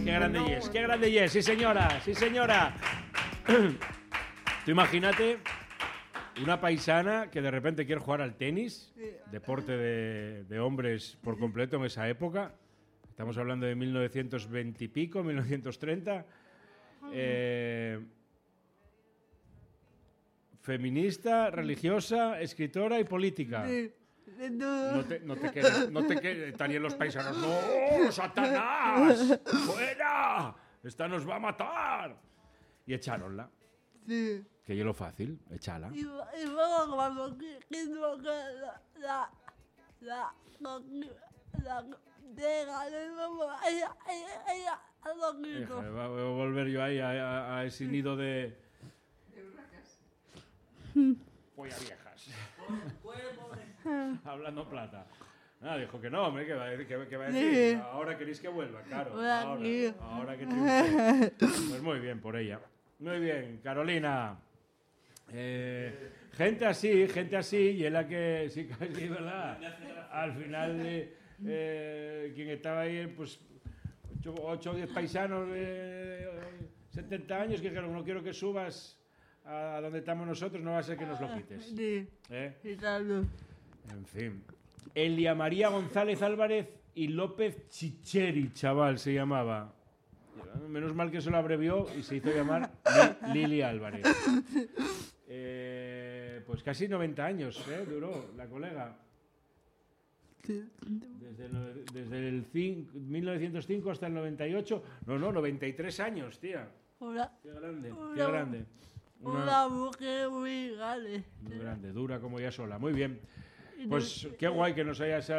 Qué grande yes, sí señora. Tú imagínate una paisana que de repente quiere jugar al tenis, deporte de hombres por completo en esa época. Estamos hablando de 1920 y pico, 1930. Feminista, religiosa, escritora y política. No te quedes, estarían los paisanos. ¡No, Satanás! ¡Fuera! ¡Esta nos va a matar! Y echáronla. Sí. Que yo lo fácil, echala. Y luego cuando quiso que la ella lo quitó. Voy a volver yo ahí a ese nido de polla viejas. Hablando plata. Dijo que no, hombre, que va a decir. Ahora queréis que vuelva, claro. Ahora que triunfe. Pues muy bien por ella. Muy bien, Carolina. Gente así, y es la que sí, ¿verdad? Al final, quien estaba ahí, pues 8 o 10 paisanos de 70 años que dijeron, no quiero que subas a donde estamos nosotros, no va a ser que nos lo quites. Sí. En fin. Elia María González Álvarez y López Chicheri, chaval, se llamaba. Menos mal que se lo abrevió y se hizo llamar Lili Álvarez. Pues casi 90 años duró la colega. Desde el 1905 hasta el 98. No, 93 años, tía. Qué grande. Una mujer muy grande. Muy grande, dura como ella sola. Muy bien. Pues qué guay que nos hayas...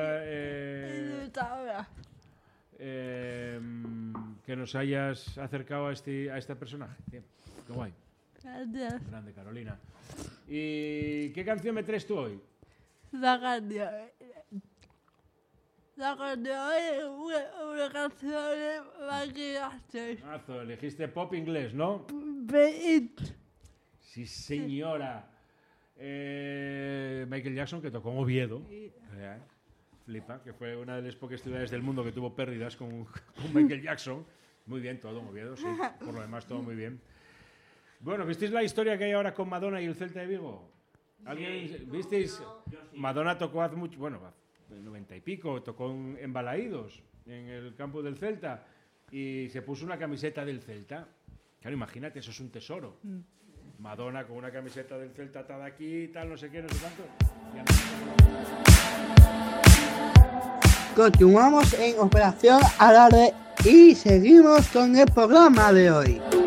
que nos hayas acercado a este personaje, tío. Qué guay. Gracias. Grande, Carolina. ¿Y qué canción me traes tú hoy? La canción es una canción de Michael Jackson. Elegiste pop inglés, ¿no? Sí, señora. Michael Jackson, que tocó en Oviedo. Flipa, que fue una de las pocas ciudades del mundo que tuvo pérdidas con Michael Jackson. Muy bien todo en Oviedo, sí. Por lo demás, todo muy bien. Bueno, ¿visteis la historia que hay ahora con Madonna y el Celta de Vigo? ¿Alguien visteis? Madonna tocó hace mucho, bueno, en el 90 y pico, tocó en Balaídos, en el campo del Celta, y se puso una camiseta del Celta. Claro, imagínate, eso es un tesoro. Madonna con una camiseta del Celta atada aquí, tal, no sé qué, no sé cuánto. Continuamos en Operación Alarde y seguimos con el programa de hoy.